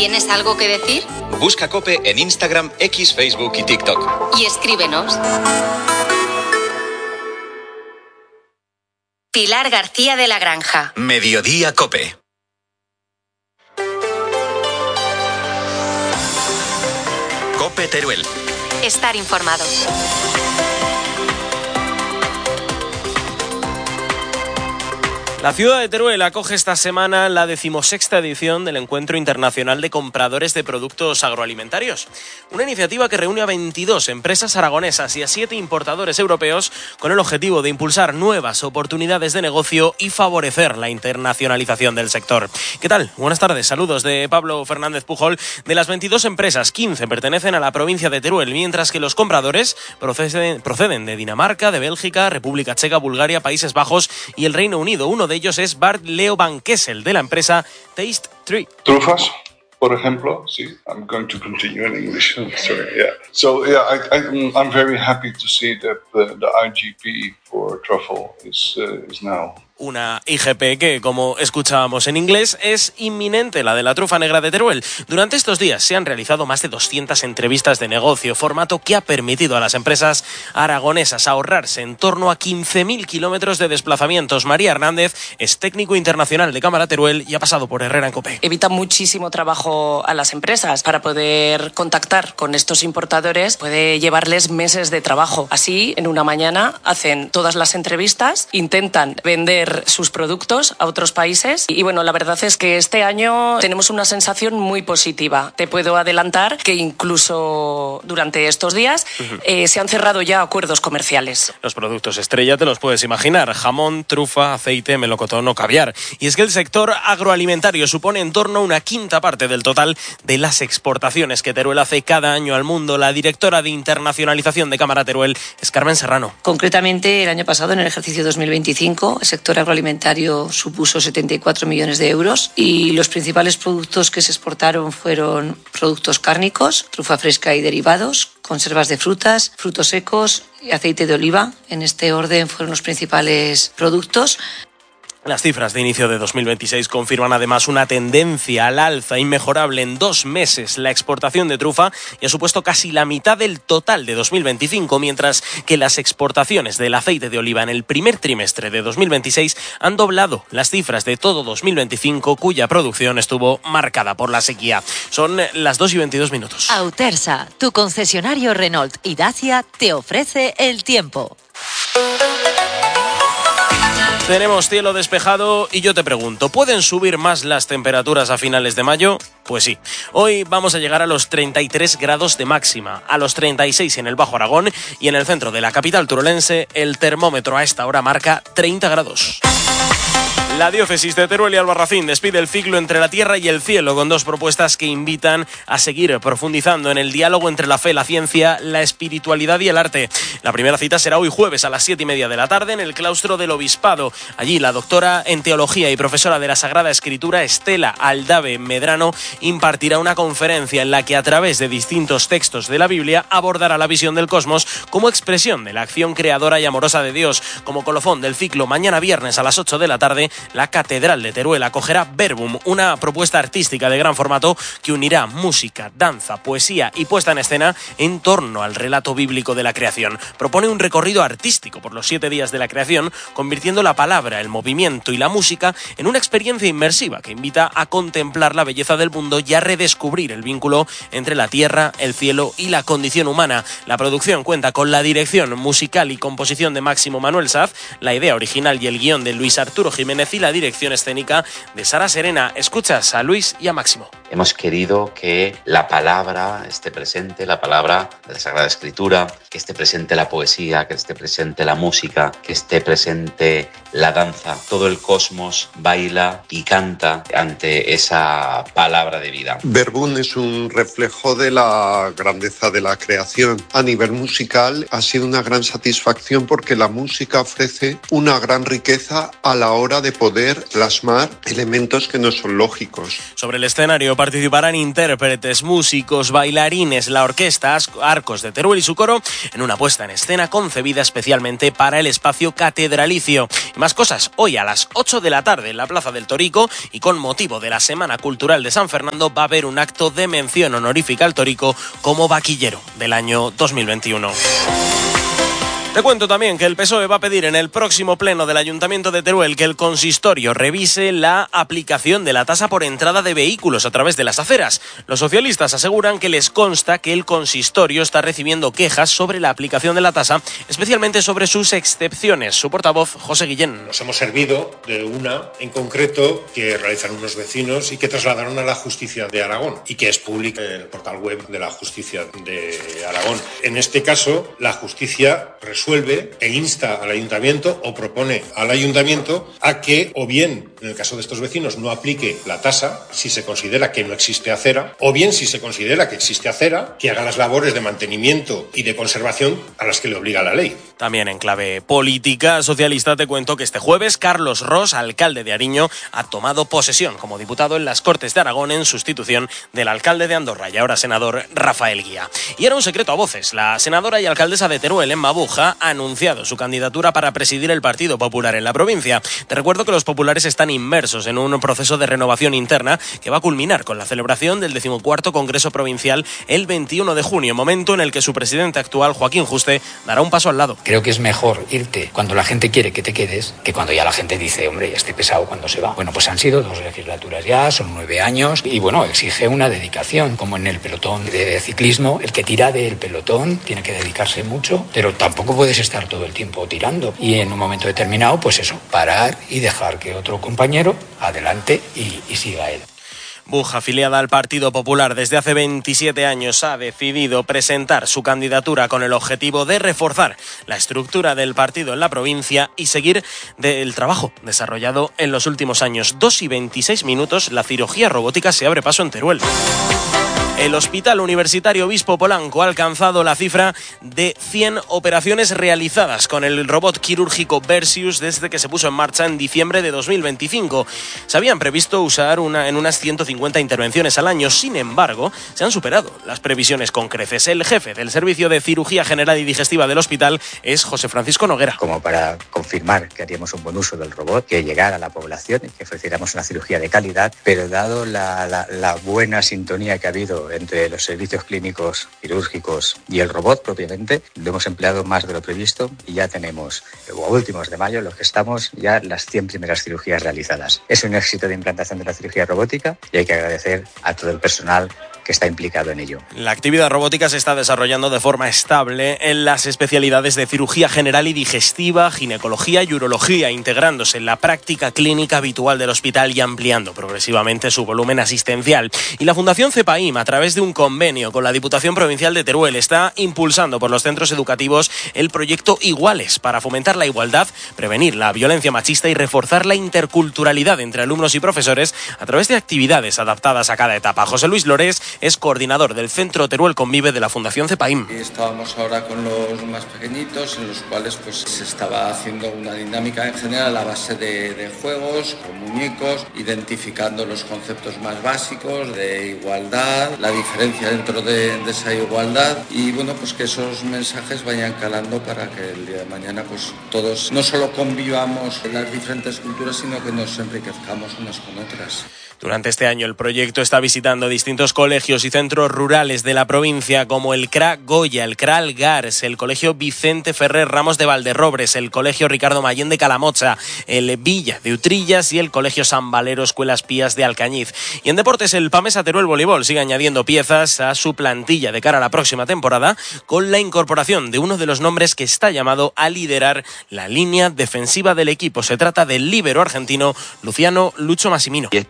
¿Tienes algo que decir? Busca COPE en Instagram, X, Facebook y TikTok. Y escríbenos. Pilar García de la Granja. Mediodía COPE. COPE Teruel. Estar informado. La ciudad de Teruel acoge esta semana la 16ª edición del Encuentro Internacional de Compradores de Productos Agroalimentarios. Una iniciativa que reúne a 22 empresas aragonesas y a 7 importadores europeos con el objetivo de impulsar nuevas oportunidades de negocio y favorecer la internacionalización del sector. ¿Qué tal? Buenas tardes. Saludos de Pablo Fernández Pujol. De las 22 empresas, 15 pertenecen a la provincia de Teruel, mientras que los compradores proceden de Dinamarca, de Bélgica, República Checa, Bulgaria, Países Bajos y el Reino Unido. Uno de ellos es Bart Leo Van Kessel, de la empresa Taste Tree. Trufas, por ejemplo, sí. I'm going to continue in English. Sorry, yeah. So, yeah, I'm very happy to see that the IGP for truffle is now. Una IGP que, como escuchábamos en inglés, es inminente, la de la trufa negra de Teruel. Durante estos días se han realizado más de 200 entrevistas de negocio, formato que ha permitido a las empresas aragonesas ahorrarse en torno a 15.000 kilómetros de desplazamientos. María Hernández es técnico internacional de Cámara Teruel y ha pasado por Herrera en COPE. Evita muchísimo trabajo a las empresas. Para poder contactar con estos importadores puede llevarles meses de trabajo. Así, en una mañana hacen todas las entrevistas, intentan vender sus productos a otros países y bueno, la verdad es que este año tenemos una sensación muy positiva. Te puedo adelantar que incluso durante estos días se han cerrado ya acuerdos comerciales. Los productos estrella te los puedes imaginar: jamón, trufa, aceite, melocotón o caviar. Y es que el sector agroalimentario supone en torno a una quinta parte del total de las exportaciones que Teruel hace cada año al mundo. La directora de internacionalización de Cámara Teruel es Carmen Serrano. Concretamente, el año pasado, en el ejercicio 2025, el sector agroalimentario supuso 74 millones de euros y los principales productos que se exportaron fueron productos cárnicos, trufa fresca y derivados, conservas de frutas, frutos secos y aceite de oliva. En este orden fueron los principales productos. Las cifras de inicio de 2026 confirman además una tendencia al alza inmejorable. En 2 meses la exportación de trufa ya ha supuesto casi la mitad del total de 2025, mientras que las exportaciones del aceite de oliva en el primer trimestre de 2026 han doblado las cifras de todo 2025, cuya producción estuvo marcada por la sequía. Son las 2:22. Autersa, tu concesionario Renault y Dacia, te ofrece el tiempo. Tenemos cielo despejado y yo te pregunto, ¿pueden subir más las temperaturas a finales de mayo? Pues sí. Hoy vamos a llegar a los 33 grados de máxima, a los 36 en el Bajo Aragón y en el centro de la capital turolense el termómetro a esta hora marca 30 grados. La diócesis de Teruel y Albarracín despide el ciclo Entre la Tierra y el Cielo con 2 propuestas que invitan a seguir profundizando en el diálogo entre la fe, la ciencia, la espiritualidad y el arte. La primera cita será hoy jueves a las 7:30 de la tarde en el claustro del Obispado. Allí la doctora en Teología y profesora de la Sagrada Escritura, Estela Aldave Medrano, impartirá una conferencia en la que a través de distintos textos de la Biblia abordará la visión del cosmos como expresión de la acción creadora y amorosa de Dios. Como colofón del ciclo, mañana viernes a las 8 de la tarde, la Catedral de Teruel acogerá Verbum, una propuesta artística de gran formato que unirá música, danza, poesía y puesta en escena en torno al relato bíblico de la creación. Propone un recorrido artístico por los 7 días de la creación, convirtiendo la palabra, el movimiento y la música en una experiencia inmersiva que invita a contemplar la belleza del mundo y a redescubrir el vínculo entre la tierra, el cielo y la condición humana. La producción cuenta con la dirección musical y composición de Máximo Manuel Saz, la idea original y el guión de Luis Arturo Jiménez y la dirección escénica de Sara Serena. Escuchas a Luis y a Máximo. Hemos querido que la palabra esté presente, la palabra de la Sagrada Escritura, que esté presente la poesía, que esté presente la música, que esté presente la danza. Todo el cosmos baila y canta ante esa palabra de vida. Verbum es un reflejo de la grandeza de la creación. A nivel musical ha sido una gran satisfacción porque la música ofrece una gran riqueza a la hora de poder plasmar elementos que no son lógicos. Sobre el escenario participarán intérpretes, músicos, bailarines, la orquesta Arcos de Teruel y su coro en una puesta en escena concebida especialmente para el espacio catedralicio. Y más cosas, hoy a las 8 de la tarde en la Plaza del Torico y con motivo de la Semana Cultural de San Fernando va a haber un acto de mención honorífica al Torico como vaquillero del año 2021. Te cuento también que el PSOE va a pedir en el próximo pleno del Ayuntamiento de Teruel que el consistorio revise la aplicación de la tasa por entrada de vehículos a través de las aceras. Los socialistas aseguran que les consta que el consistorio está recibiendo quejas sobre la aplicación de la tasa, especialmente sobre sus excepciones. Su portavoz, José Guillén. Nos hemos servido de una en concreto que realizaron unos vecinos y que trasladaron a la Justicia de Aragón y que es pública en el portal web de la Justicia de Aragón. En este caso, la Justicia resuelve e insta al ayuntamiento o propone al ayuntamiento a que o bien, en el caso de estos vecinos, no aplique la tasa si se considera que no existe acera, o bien si se considera que existe acera, que haga las labores de mantenimiento y de conservación a las que le obliga la ley. También en clave política socialista te cuento que este jueves Carlos Ros, alcalde de Ariño, ha tomado posesión como diputado en las Cortes de Aragón en sustitución del alcalde de Andorra y ahora senador Rafael Guía. Y era un secreto a voces, la senadora y alcaldesa de Teruel, Emma Buja, ha anunciado su candidatura para presidir el Partido Popular en la provincia. Te recuerdo que los populares están inmersos en un proceso de renovación interna que va a culminar con la celebración del 14º Congreso Provincial el 21 de junio, momento en el que su presidente actual, Joaquín Juste, dará un paso al lado. Creo que es mejor irte cuando la gente quiere que te quedes que cuando ya la gente dice, hombre, ya estoy pesado cuando se va. Bueno, pues han sido 2 legislaturas ya, son 9 años y bueno, exige una dedicación, como en el pelotón de ciclismo, el que tira del pelotón tiene que dedicarse mucho, pero tampoco puedes estar todo el tiempo tirando y en un momento determinado, pues eso, parar y dejar que otro compañero adelante y siga él. Buja, afiliada al Partido Popular desde hace 27 años, ha decidido presentar su candidatura con el objetivo de reforzar la estructura del partido en la provincia y seguir del trabajo desarrollado en los últimos años. 2:26, la cirugía robótica se abre paso en Teruel. El Hospital Universitario Obispo Polanco ha alcanzado la cifra de 100 operaciones realizadas con el robot quirúrgico Versius desde que se puso en marcha en diciembre de 2025. Se habían previsto usar en unas 150 intervenciones al año, sin embargo, se han superado las previsiones con creces. El jefe del Servicio de Cirugía General y Digestiva del hospital es José Francisco Noguera. Como para confirmar que haríamos un buen uso del robot, que llegara a la población y que ofreciéramos una cirugía de calidad, pero dado la buena sintonía que ha habido entre los servicios clínicos, quirúrgicos y el robot propiamente, lo hemos empleado más de lo previsto y ya tenemos, a últimos de mayo, los que estamos, ya las 100 primeras cirugías realizadas. Es un éxito de implantación de la cirugía robótica y hay que agradecer a todo el personal que está implicado en ello. La actividad robótica se está desarrollando de forma estable en las especialidades de cirugía general y digestiva, ginecología y urología, integrándose en la práctica clínica habitual del hospital y ampliando progresivamente su volumen asistencial. Y la Fundación CEPAIM, a través de un convenio con la Diputación Provincial de Teruel, está impulsando por los centros educativos el proyecto Iguales para fomentar la igualdad, prevenir la violencia machista y reforzar la interculturalidad entre alumnos y profesores a través de actividades adaptadas a cada etapa. José Luis Lores es coordinador del Centro Teruel Convive de la Fundación CEPAIM. Estábamos ahora con los más pequeñitos, en los cuales pues se estaba haciendo una dinámica en general a base de juegos, con muñecos, identificando los conceptos más básicos de igualdad, la diferencia dentro de esa igualdad y bueno, pues que esos mensajes vayan calando para que el día de mañana pues todos no solo convivamos en las diferentes culturas, sino que nos enriquezcamos unas con otras. Durante este año el proyecto está visitando distintos colegios y centros rurales de la provincia como el CRA Goya, el CRA Algars, el Colegio Vicente Ferrer Ramos de Valderrobres, el Colegio Ricardo Mayén de Calamocha, el Villa de Utrillas y el Colegio San Valero Escuelas Pías de Alcañiz. Y en deportes el Pamesa Teruel Voleibol sigue añadiendo piezas a su plantilla de cara a la próxima temporada con la incorporación de uno de los nombres que está llamado a liderar la línea defensiva del equipo. Se trata del líbero argentino Luciano Lucho Massimino. Y estoy muy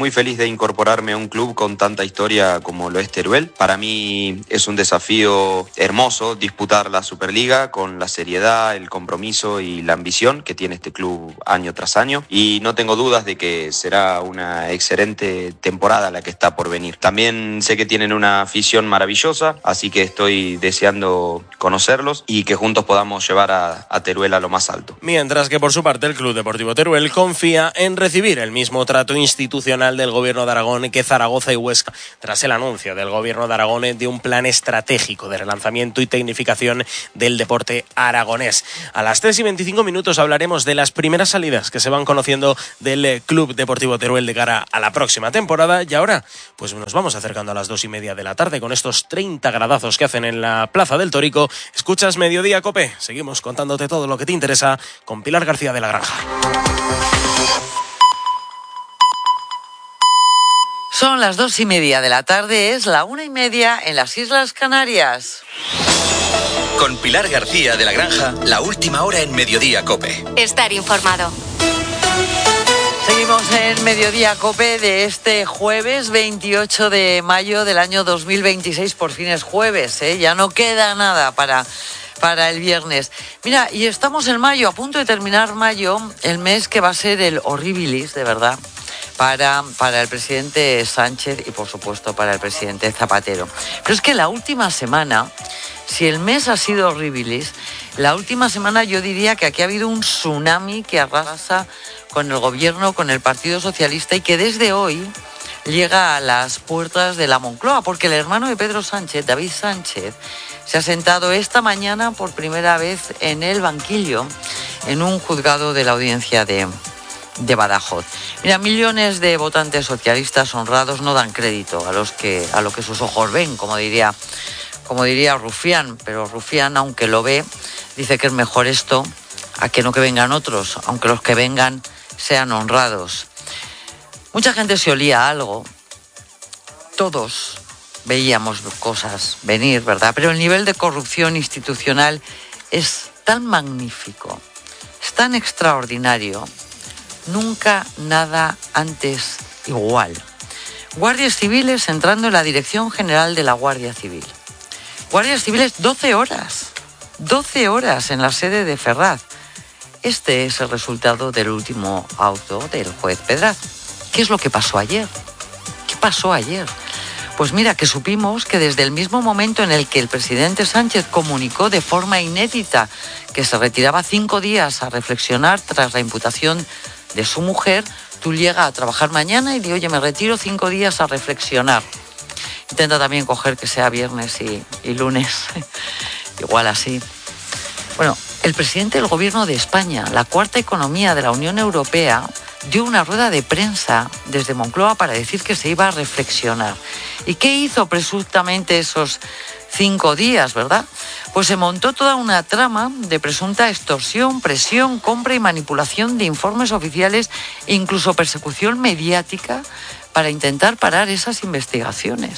muy feliz de incorporarme a un club con tanta historia como lo es Teruel. Para mí es un desafío hermoso disputar la Superliga con la seriedad, el compromiso y la ambición que tiene este club año tras año, y no tengo dudas de que será una excelente temporada la que está por venir. También sé que tienen una afición maravillosa, así que estoy deseando conocerlos y que juntos podamos llevar a Teruel a lo más alto. Mientras que por su parte el Club Deportivo Teruel confía en recibir el mismo trato institucional del Gobierno de Aragón que Zaragoza y Huesca, tras el anuncio del Gobierno de Aragón de un plan estratégico de relanzamiento y tecnificación del deporte aragonés. A las 3:25 hablaremos de las primeras salidas que se van conociendo del Club Deportivo Teruel de cara a la próxima temporada, y ahora pues nos vamos acercando a las 2:30 de la tarde con estos 30 gradazos que hacen en la Plaza del Tórico. Escuchas Mediodía Cope, seguimos contándote todo lo que te interesa con Pilar García de la Granja. Son las 2:30 de la tarde, es la 1:30 en las Islas Canarias. Con Pilar García de la Granja, la última hora en Mediodía Cope. Estar informado. Seguimos en Mediodía Cope de este jueves 28 de mayo del año 2026. Por fin es jueves, ya no queda nada para el viernes. Mira, y estamos en mayo, a punto de terminar mayo, el mes que va a ser el horribilis, de verdad, para el presidente Sánchez y, por supuesto, para el presidente Zapatero. Pero es que la última semana, si el mes ha sido horribilis, la última semana yo diría que aquí ha habido un tsunami que arrasa con el gobierno, con el Partido Socialista, y que desde hoy llega a las puertas de la Moncloa, porque el hermano de Pedro Sánchez, David Sánchez, se ha sentado esta mañana por primera vez en el banquillo en un juzgado de la audiencia de Badajoz. Mira, millones de votantes socialistas honrados no dan crédito a lo que sus ojos ven, como diría Rufián, pero Rufián, aunque lo ve, dice que es mejor esto a que no que vengan otros, aunque los que vengan sean honrados. Mucha gente se olía algo, todos veíamos cosas venir, ¿verdad? Pero el nivel de corrupción institucional es tan magnífico, es tan extraordinario, nunca nada antes igual. Guardias civiles entrando en la Dirección General de la Guardia Civil. Guardias civiles 12 horas en la sede de Ferraz. Este es el resultado del último auto del juez Pedraz. ¿Qué es lo que pasó ayer? ¿Qué pasó ayer? Pues mira, que supimos que desde el mismo momento en el que el presidente Sánchez comunicó de forma inédita que se retiraba 5 días a reflexionar tras la imputación de su mujer, tú llegas a trabajar mañana y dices, oye, me retiro 5 días a reflexionar. Intenta también coger que sea viernes y lunes, igual así. Bueno, el presidente del Gobierno de España, la cuarta economía de la Unión Europea, dio una rueda de prensa desde Moncloa para decir que se iba a reflexionar. ¿Y qué hizo presuntamente esos 5 días, verdad? Pues se montó toda una trama de presunta extorsión, presión, compra y manipulación de informes oficiales e incluso persecución mediática para intentar parar esas investigaciones.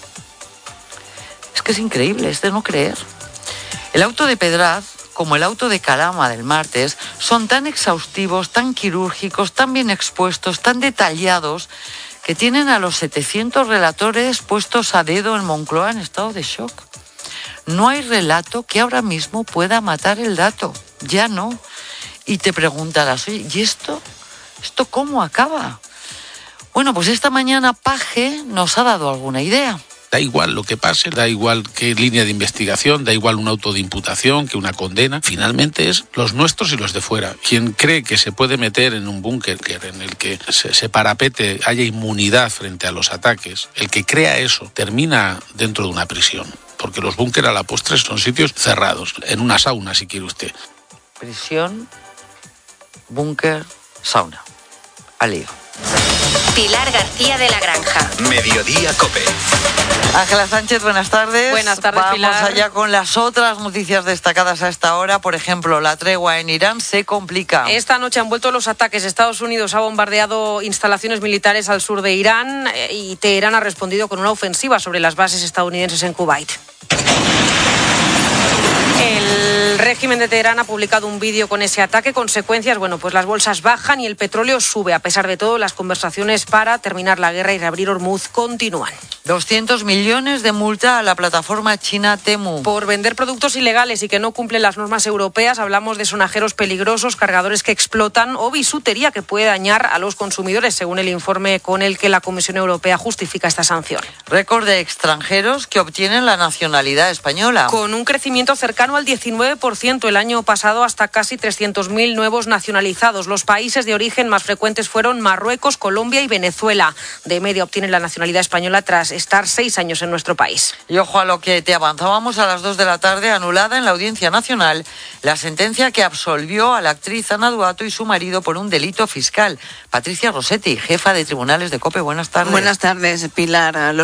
Es que es increíble, es de no creer. El auto de Pedraz, como el auto de Calama del martes, son tan exhaustivos, tan quirúrgicos, tan bien expuestos, tan detallados, que tienen a los 700 relatores puestos a dedo en Moncloa en estado de shock. No hay relato que ahora mismo pueda matar el dato, ya no. Y te preguntarás, oye, ¿y esto cómo acaba? Bueno, pues esta mañana Paje nos ha dado alguna idea. Da igual lo que pase, da igual qué línea de investigación, da igual un auto de imputación que una condena. Finalmente es los nuestros y los de fuera. Quien cree que se puede meter en un búnker en el que se parapete, haya inmunidad frente a los ataques, el que crea eso termina dentro de una prisión. Porque los búnker a la postre son sitios cerrados, en una sauna si quiere usted. Prisión, búnker, sauna. Al lío. Pilar García de la Granja. Mediodía Cope. Ángela Sánchez, buenas tardes. Buenas tardes, Pilar. Vamos allá con las otras noticias destacadas a esta hora. Por ejemplo, la tregua en Irán se complica. Esta noche han vuelto los ataques. Estados Unidos ha bombardeado instalaciones militares al sur de Irán y Teherán ha respondido con una ofensiva sobre las bases estadounidenses en Kuwait. El El régimen de Teherán ha publicado un vídeo con ese ataque. Consecuencias, bueno, pues las bolsas bajan y el petróleo sube. A pesar de todo, las conversaciones para terminar la guerra y reabrir Hormuz continúan. 200 millones de multa a la plataforma china Temu. Por vender productos ilegales y que no cumplen las normas europeas, hablamos de sonajeros peligrosos, cargadores que explotan o bisutería que puede dañar a los consumidores, según el informe con el que la Comisión Europea justifica esta sanción. Récord de extranjeros que obtienen la nacionalidad española. Con un crecimiento cercano al 19% el año pasado, hasta casi 300.000 nuevos nacionalizados. Los países de origen más frecuentes fueron Marruecos, Colombia y Venezuela. De media obtienen la nacionalidad española tras estar 6 años en nuestro país. Y ojo a lo que te avanzábamos a las 2 de la tarde, anulada en la Audiencia Nacional la sentencia que absolvió a la actriz Ana Duato y su marido por un delito fiscal. Patricia Rossetti, jefa de tribunales de COPE, buenas tardes. Buenas tardes, Pilar.